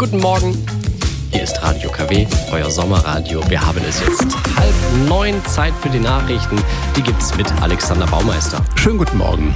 Guten Morgen. Hier ist Radio KW, euer Sommerradio. Wir haben es jetzt 8:30, Zeit für die Nachrichten. Die gibt's mit Alexander Baumeister. Schönen guten Morgen.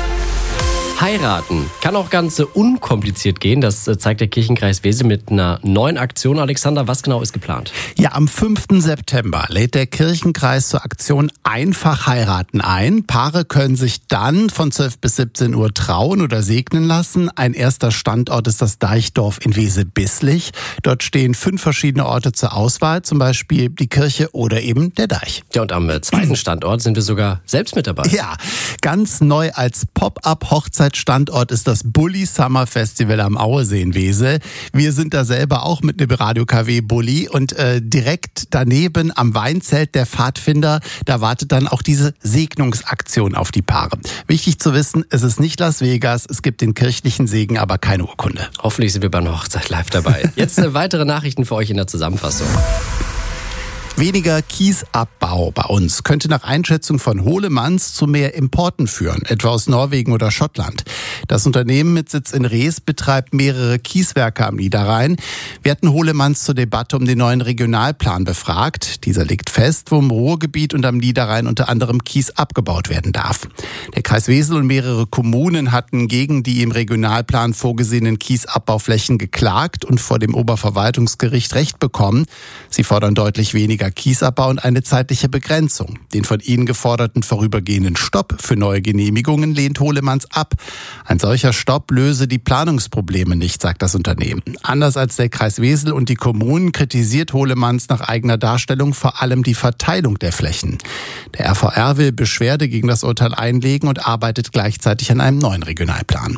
Heiraten kann auch ganz unkompliziert gehen. Das zeigt der Kirchenkreis Wesel mit einer neuen Aktion. Alexander, was genau ist geplant? Ja, am 5. September lädt der Kirchenkreis zur Aktion Einfach heiraten ein. Paare können sich dann von 12 bis 17 Uhr trauen oder segnen lassen. Ein erster Standort ist das Deichdorf in Wesel-Bisslich. Dort stehen 5 verschiedene Orte zur Auswahl, zum Beispiel die Kirche oder eben der Deich. Ja, und am zweiten Standort sind wir sogar selbst mit dabei. Ja, ganz neu als Pop-up-Hochzeitsstandort ist das Bulli Summer Festival am Auesee in Wesel. Wir sind da selber auch mit einem Radio KW Bulli und direkt daneben am Weinzelt der Pfadfinder, da wartet dann auch diese Segnungsaktion auf die Paare. Wichtig zu wissen, es ist nicht Las Vegas, es gibt den kirchlichen Segen, aber keine Urkunde. Hoffentlich sind wir bei einer Hochzeit live dabei. Jetzt weitere Nachrichten für euch in der Zusammenfassung. Weniger Kiesabbau bei uns könnte nach Einschätzung von Hohlemanns zu mehr Importen führen, etwa aus Norwegen oder Schottland. Das Unternehmen mit Sitz in Rees betreibt mehrere Kieswerke am Niederrhein. Wir hatten Hohlemanns zur Debatte um den neuen Regionalplan befragt. Dieser legt fest, wo im Ruhrgebiet und am Niederrhein unter anderem Kies abgebaut werden darf. Der Kreis Wesel und mehrere Kommunen hatten gegen die im Regionalplan vorgesehenen Kiesabbauflächen geklagt und vor dem Oberverwaltungsgericht Recht bekommen. Sie fordern deutlich weniger Kiesabbau und eine zeitliche Begrenzung. Den von ihnen geforderten vorübergehenden Stopp für neue Genehmigungen lehnt Hohlemanns ab. Ein solcher Stopp löse die Planungsprobleme nicht, sagt das Unternehmen. Anders als der Kreis Wesel und die Kommunen kritisiert Hohlemanns nach eigener Darstellung vor allem die Verteilung der Flächen. Der RVR will Beschwerde gegen das Urteil einlegen und arbeitet gleichzeitig an einem neuen Regionalplan.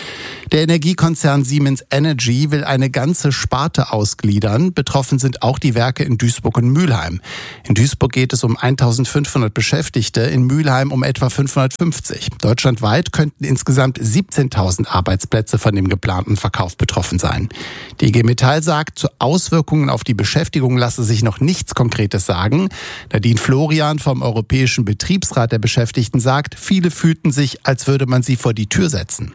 Der Energiekonzern Siemens Energy will eine ganze Sparte ausgliedern. Betroffen sind auch die Werke in Duisburg und Mülheim. In Duisburg geht es um 1500 Beschäftigte, in Mülheim um etwa 550. Deutschlandweit könnten insgesamt 17.000 Arbeitsplätze von dem geplanten Verkauf betroffen sein. Die IG Metall sagt, zu Auswirkungen auf die Beschäftigung lasse sich noch nichts Konkretes sagen. Nadine Florian vom Europäischen Betriebsrat der Beschäftigten sagt, viele fühlten sich, als würde man sie vor die Tür setzen.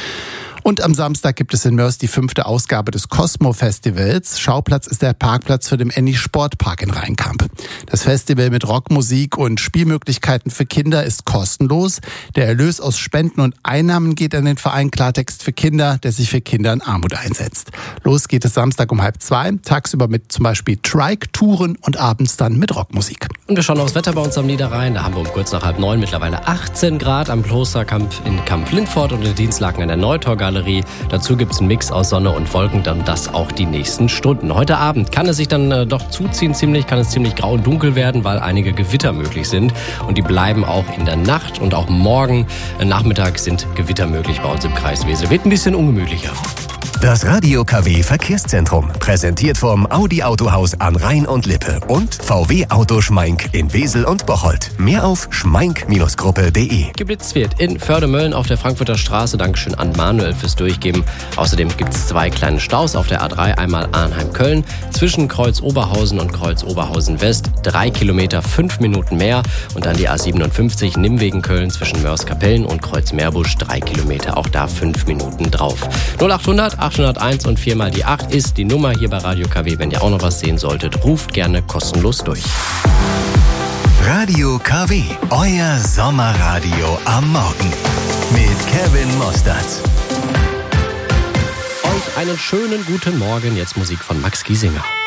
Und am Samstag gibt es in Mörs die 5. Ausgabe des Cosmo-Festivals. Schauplatz ist der Parkplatz für den Annie Sportpark in Rheinkamp. Das Festival mit Rockmusik und Spielmöglichkeiten für Kinder ist kostenlos. Der Erlös aus Spenden und Einnahmen geht an den Verein Klartext für Kinder, der sich für Kinder in Armut einsetzt. Los geht es Samstag um 1:30, tagsüber mit zum Beispiel Trike-Touren und abends dann mit Rockmusik. Und wir schauen aufs Wetter bei uns am Niederrhein. Da haben wir um kurz nach 8:30 mittlerweile 18 Grad am Klosterkamp in Kamp-Lindfort und in Dienstlaken an der Neutorgalerie. Dazu gibt es einen Mix aus Sonne und Wolken, dann das auch die nächsten Stunden. Heute Abend kann es sich dann doch zuziehen, kann es ziemlich grau und dunkel werden, weil einige Gewitter möglich sind. Und die bleiben auch in der Nacht und auch morgen Nachmittag sind Gewitter möglich bei uns im Kreis Wesel. Wird ein bisschen ungemütlicher. Das Radio KW Verkehrszentrum, präsentiert vom Audi Autohaus an Rhein und Lippe und VW Auto Schmeink in Wesel und Bocholt. Mehr auf schmeink-gruppe.de. Geblitzt wird in Förde-Mölln auf der Frankfurter Straße. Dankeschön an Manuel fürs Durchgeben. Außerdem gibt es 2 kleine Staus auf der A3. Einmal Arnheim-Köln zwischen Kreuz Oberhausen und Kreuz Oberhausen West. 3 Kilometer, 5 Minuten mehr. Und dann die A57 Nimwegen-Köln zwischen Mörs-Kapellen und Kreuz Meerbusch. 3 Kilometer, auch da 5 Minuten drauf. 0800 801 und 4 mal die 8 ist die Nummer hier bei Radio KW. Wenn ihr auch noch was sehen solltet, ruft gerne kostenlos durch. Radio KW, euer Sommerradio am Morgen mit Kevin Mostert. Euch einen schönen guten Morgen. Jetzt Musik von Max Giesinger.